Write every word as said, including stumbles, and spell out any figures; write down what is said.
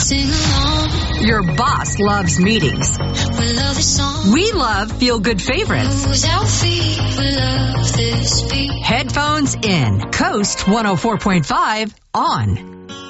Sing along. Your boss loves meetings. We love this song. We love feel-good favorites. Lose our feet. We love this beat. Headphones in. Coast one oh four point five on.